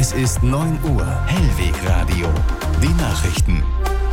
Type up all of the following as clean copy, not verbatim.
Es ist 9 Uhr. Hellwegradio. Die Nachrichten.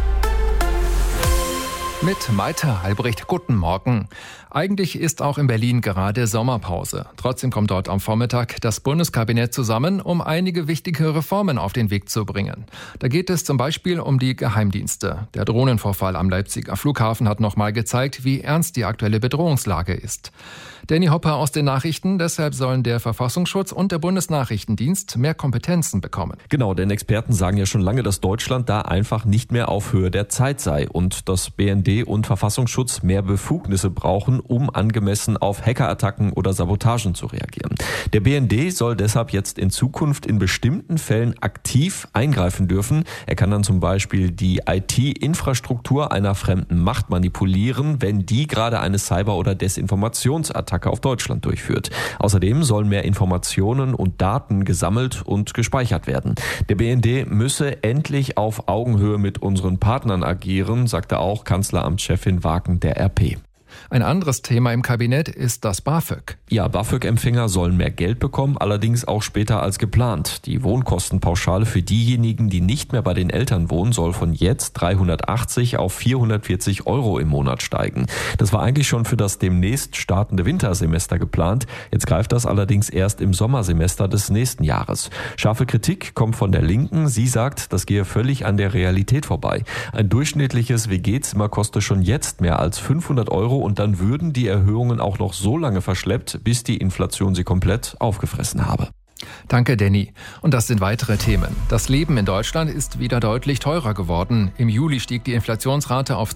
Mit Malte Albrecht, guten Morgen. Eigentlich ist auch in Berlin gerade Sommerpause. Trotzdem kommt dort am Vormittag das Bundeskabinett zusammen, um einige wichtige Reformen auf den Weg zu bringen. Da geht es zum Beispiel um die Geheimdienste. Der Drohnenvorfall am Leipziger Flughafen hat nochmal gezeigt, wie ernst die aktuelle Bedrohungslage ist. Danny Hopper aus den Nachrichten. Deshalb sollen der Verfassungsschutz und der Bundesnachrichtendienst mehr Kompetenzen bekommen. Genau, denn Experten sagen ja schon lange, dass Deutschland da einfach nicht mehr auf Höhe der Zeit sei und dass BND und Verfassungsschutz mehr Befugnisse brauchen, um angemessen auf Hackerattacken oder Sabotagen zu reagieren. Der BND soll deshalb jetzt in Zukunft in bestimmten Fällen aktiv eingreifen dürfen. Er kann dann zum Beispiel die IT-Infrastruktur einer fremden Macht manipulieren, wenn die gerade eine Cyber- oder Desinformationsattacke auf Deutschland durchführt. Außerdem sollen mehr Informationen und Daten gesammelt und gespeichert werden. Der BND müsse endlich auf Augenhöhe mit unseren Partnern agieren, sagte auch Kanzleramtschefin Wagen der RP. Ein anderes Thema im Kabinett ist das BAföG. Ja, BAföG-Empfänger sollen mehr Geld bekommen, allerdings auch später als geplant. Die Wohnkostenpauschale für diejenigen, die nicht mehr bei den Eltern wohnen, soll von jetzt 380 auf 440 € im Monat steigen. Das war eigentlich schon für das demnächst startende Wintersemester geplant. Jetzt greift das allerdings erst im Sommersemester des nächsten Jahres. Scharfe Kritik kommt von der Linken. Sie sagt, das gehe völlig an der Realität vorbei. Ein durchschnittliches WG-Zimmer koste schon jetzt mehr als 500 € und dann würden die Erhöhungen auch noch so lange verschleppt, bis die Inflation sie komplett aufgefressen habe. Danke, Danny. Und das sind weitere Themen. Das Leben in Deutschland ist wieder deutlich teurer geworden. Im Juli stieg die Inflationsrate auf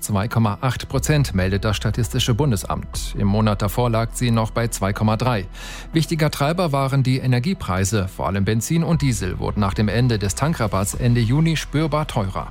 2,8%, meldet das Statistische Bundesamt. Im Monat davor lag sie noch bei 2,3%. Wichtiger Treiber waren die Energiepreise. Vor allem Benzin und Diesel wurden nach dem Ende des Tankrabatts Ende Juni spürbar teurer.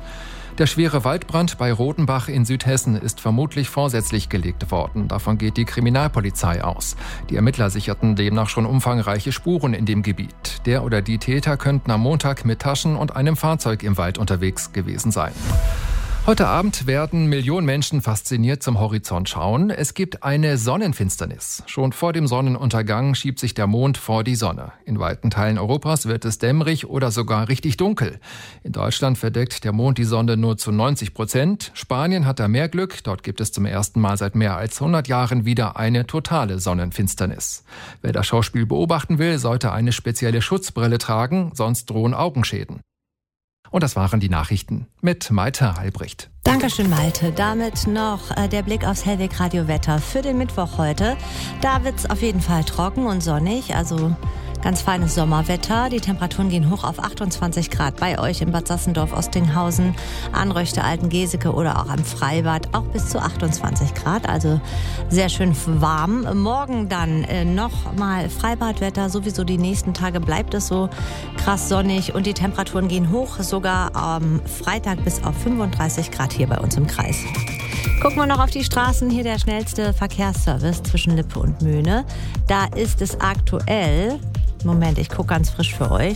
Der schwere Waldbrand bei Rodenbach in Südhessen ist vermutlich vorsätzlich gelegt worden. Davon geht die Kriminalpolizei aus. Die Ermittler sicherten demnach schon umfangreiche Spuren in dem Gebiet. Der oder die Täter könnten am Montag mit Taschen und einem Fahrzeug im Wald unterwegs gewesen sein. Heute Abend werden Millionen Menschen fasziniert zum Horizont schauen. Es gibt eine Sonnenfinsternis. Schon vor dem Sonnenuntergang schiebt sich der Mond vor die Sonne. In weiten Teilen Europas wird es dämmerig oder sogar richtig dunkel. In Deutschland verdeckt der Mond die Sonne nur zu 90%. Spanien hat da mehr Glück. Dort gibt es zum ersten Mal seit mehr als 100 Jahren wieder eine totale Sonnenfinsternis. Wer das Schauspiel beobachten will, sollte eine spezielle Schutzbrille tragen, sonst drohen Augenschäden. Und das waren die Nachrichten mit Malte Albrecht. Dankeschön, Malte. Damit noch der Blick aufs Hellwegradio-Wetter für den Mittwoch heute. Da wird's auf jeden Fall trocken und sonnig, also ganz feines Sommerwetter. Die Temperaturen gehen hoch auf 28 Grad bei euch in Bad Sassendorf, Ostinghausen, Anröchte, Altengeseke oder auch am Freibad. Auch bis zu 28 Grad, also sehr schön warm. Morgen dann noch mal Freibadwetter. Sowieso die nächsten Tage bleibt es so krass sonnig und die Temperaturen gehen hoch, sogar am Freitag bis auf 35 Grad hier bei uns im Kreis. Gucken wir noch auf die Straßen. Hier der schnellste Verkehrsservice zwischen Lippe und Möhne. Da ist es aktuell... Moment, ich gucke ganz frisch für euch.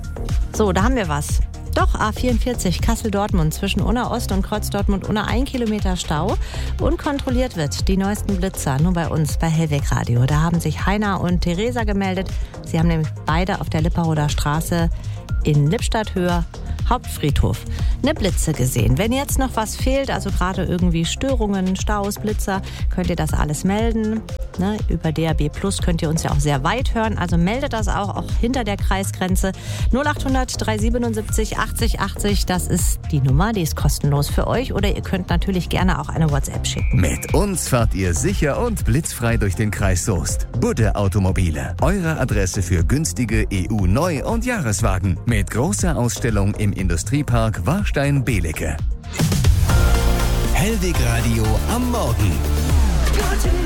So, da haben wir was. Doch, A44 Kassel-Dortmund zwischen Unna-Ost und Kreuz-Dortmund-Unna 1 Kilometer Stau. Und kontrolliert wird die neuesten Blitzer nur bei uns bei Hellwegradio. Da haben sich Heiner und Theresa gemeldet. Sie haben nämlich beide auf der Lipperroder Straße in Lippstadt-Höhe Hauptfriedhof eine Blitze gesehen. Wenn jetzt noch was fehlt, also gerade irgendwie Störungen, Staus, Blitzer, könnt ihr das alles melden. Ne? Über DAB Plus könnt ihr uns ja auch sehr weit hören. Also meldet das auch hinter der Kreisgrenze. 0800 377 80 80, das ist die Nummer, die ist kostenlos für euch. Oder ihr könnt natürlich gerne auch eine WhatsApp schicken. Mit uns fahrt ihr sicher und blitzfrei durch den Kreis Soest. Budde Automobile, eure Adresse für günstige EU-Neu- und Jahreswagen. Mit großer Ausstellung im Industriepark Warstein-Belecke. Hellwegradio am Morgen. Guten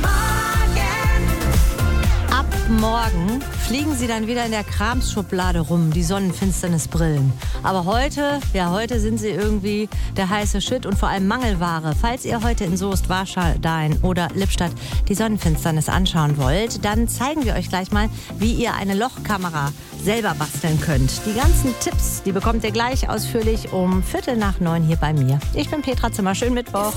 Morgen! Ab morgen fliegen sie dann wieder in der Kramsschublade rum, die Sonnenfinsternisbrillen. Aber heute sind sie irgendwie der heiße Shit und vor allem Mangelware. Falls ihr heute in Soest, Warstein oder Lippstadt die Sonnenfinsternis anschauen wollt, dann zeigen wir euch gleich mal, wie ihr eine Lochkamera selber basteln könnt. Die ganzen Tipps, die bekommt ihr gleich ausführlich um 8:45 hier bei mir. Ich bin Petra Zimmer. Schönen Mittwoch.